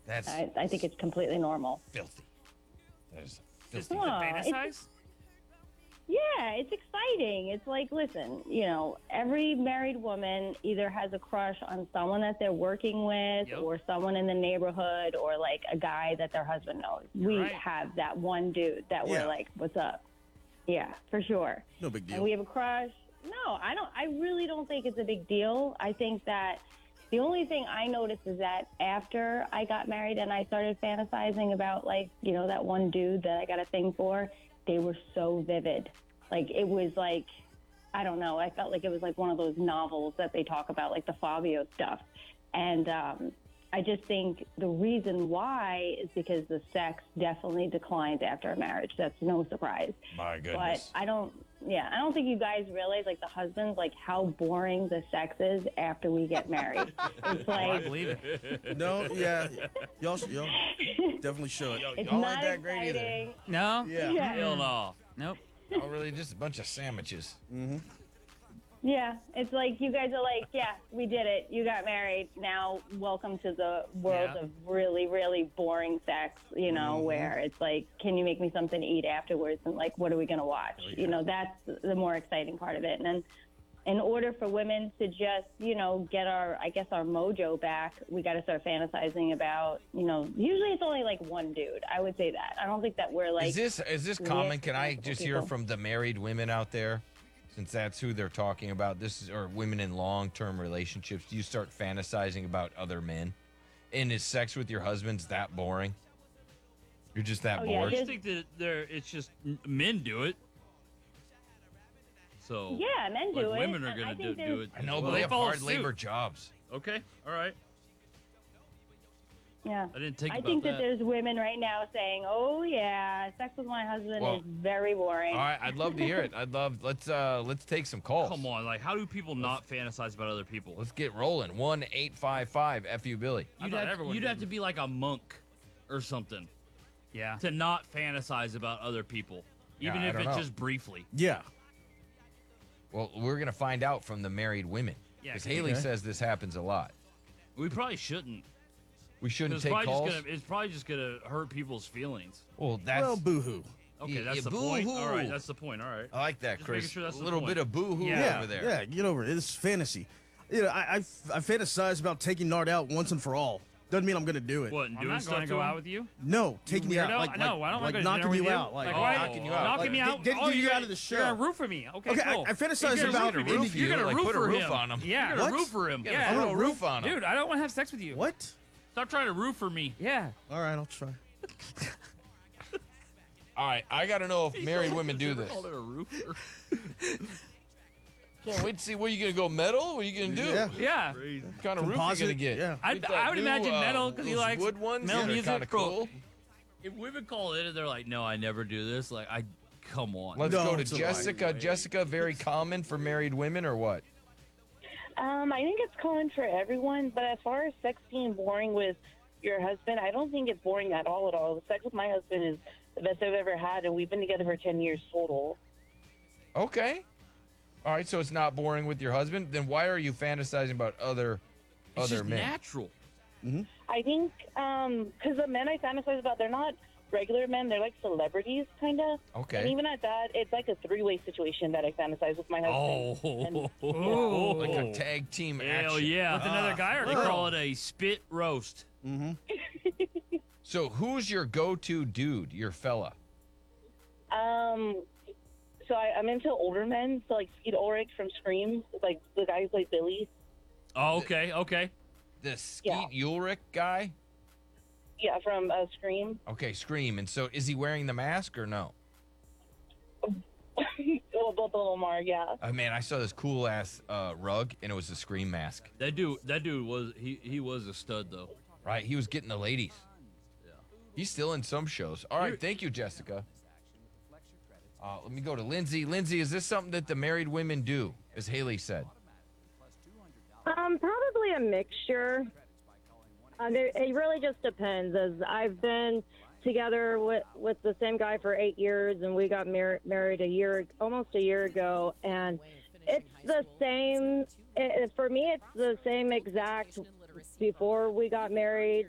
That's I think it's completely normal. filthy. That is Just filthy. to Aw, fantasize? Yeah, it's exciting. It's like, listen, every married woman either has a crush on someone that they're working with Yep. or someone in the neighborhood or like a guy that their husband knows. We right. have that one dude that Yeah. we're like, what's up? Yeah, for sure. No big And deal. we have a crush. No, I don't. I really don't think it's a big deal. I think that the only thing I noticed is that after I got married and I started fantasizing about that one dude that I got a thing for, they were so vivid. Like it was like, I don't know. I felt like it was like one of those novels that they talk about, like the Fabio stuff. And I just think the reason why is because the sex definitely declines after a marriage. That's no surprise. My But goodness. I don't think you guys realize, like the husbands, like how boring the sex is after we get married. It's Oh, I like, believe it. No, yeah. Y'all definitely should. it's Y'all not ain't that great either. exciting. No? Yeah. Yeah. Hell no. Nope. Oh, really? Just a bunch of sandwiches. Yeah, it's like you guys are like, yeah, we did it. You got married. Now, welcome to the world Yeah. of really, really boring sex, where it's like, can you make me something to eat afterwards? And like, what are we going to watch? That's the more exciting part of it. And then in order for women to just, get our mojo back, we got to start fantasizing about, usually it's only like one dude. I would say that. I don't think that we're like. Is this common? Can I just hear people. from the married women out there? Since that's who they're talking about, or women in long-term relationships, do you start fantasizing about other men? And is sex with your husband's that boring? You're just that Oh, yeah, I bored? just think that it's just men do it. So Yeah, men do like, it. women are and I going to think do there's- it. I know, as but well. they have follow hard suit. labor jobs. Okay, all right. Yeah. I didn't think I about think that. that there's women right now saying, "Oh yeah, sex with my husband Well, is very boring." All right, I'd love to hear it. Let's take some calls. Come on, like how do people not fantasize about other people? Let's get rolling. 1-855-FU Billy. You'd have to be like a monk or something Yeah. to not fantasize about other people, Yeah, even I if don't it's know. just briefly. Yeah. Well, we're gonna find out from the married women. Yeah, Because okay. Haley says this happens a lot. We probably shouldn't. We shouldn't It's take probably, calls. it's probably just gonna hurt people's feelings. Well, that's Well, boo-hoo. Okay, Yeah, that's the point. boo-hoo. All right, that's the point. All right. I like that, Just Chris. making sure that's a the little point. bit of boo-hoo Yeah. over there. Yeah, get over it. It's fantasy. I fantasize about taking Nard out once and for all. Doesn't mean I'm gonna do it. What? And I'm doing not stuff going to to go him? out with you. No, taking me out. Weirdo. Like, No, I don't like want to go to knocking dinner with you you. out. Like, Like, oh, why? knocking you out. Knocking Like, me out. getting Oh, you you're out of the You're show. gonna root for me. Okay, Okay, cool. I fantasize You're gonna about root for me. Roof you, You're gonna like root put a for roof him. on him. Yeah. You're gonna What? root for him. Yeah, Yeah. put I'm a gonna roof on him. Dude, I don't want to have sex with you. What? Stop trying to root for me. Yeah. All right, I'll try. All right, I got to know if married women do this. Called it a roofer. Can't wait to see what you going to go metal. What are you going to do? Yeah. Yeah. What kind of roof you Composite, going to get? yeah. I Get that would new, imagine metal because he those likes wood ones metal that are music. kind of cool. If women call in and they're like, "No, I never do this," like, come on. Let's No, go to it's a lie. Jessica. Jessica, very common for married women or what? I think it's common for everyone, but as far as sex being boring with your husband, I don't think it's boring at all. The sex with my husband is the best I've ever had, and we've been together for 10 years total. Okay. All right, so it's not boring with your husband. Then why are you fantasizing about other It's other just men? natural. I think because the men I fantasize about, they're not regular men. They're like celebrities, kind of. Okay. And even at that, it's like a three-way situation that I fantasize with my husband. Oh, Like a tag team hell action. yeah! With another guy or They girl? call it a spit roast. So who's your go-to dude, your fella? So I'm into older men, so like Skeet Ulrich from Scream, like the guy who played Billy. Oh, okay. The Skeet Ulrich guy? Yeah, from Scream. Okay, Scream. And so is he wearing the mask or no? Well, both of them are, yeah. Man, I saw this cool ass rug and it was a Scream mask. That dude was he was a stud though. Right? He was getting the ladies. Yeah. He's still in some shows. All right, thank you, Jessica. Let me go to Lindsay. Lindsay, is this something that the married women do, as Haley said? Probably a mixture. It really just depends. As I've been together with the same guy for 8 years, and we got married almost a year ago, and it's the same. For me, it's the same exact before we got married